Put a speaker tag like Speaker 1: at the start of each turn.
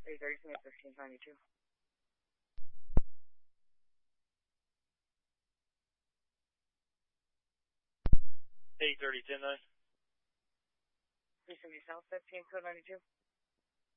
Speaker 1: 30 1592.
Speaker 2: 830, 10-9.
Speaker 1: 370 South 15, code 92.